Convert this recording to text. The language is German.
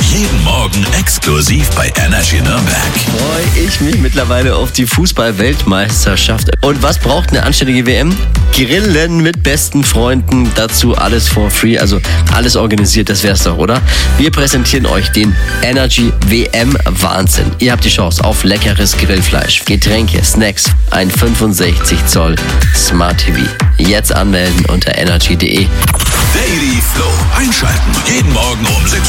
Jeden Morgen exklusiv bei Energy Nürnberg. Freue ich mich mittlerweile auf die Fußball-Weltmeisterschaft. Und was braucht eine anständige WM? Grillen mit besten Freunden, dazu alles for free, also alles organisiert, das wär's doch, oder? Wir präsentieren euch den Energy WM Wahnsinn. Ihr habt die Chance auf leckeres Grillfleisch, Getränke, Snacks, ein 65 Zoll Smart TV. Jetzt anmelden unter energy.de. Daily Flow. Einschalten. Jeden Morgen um 6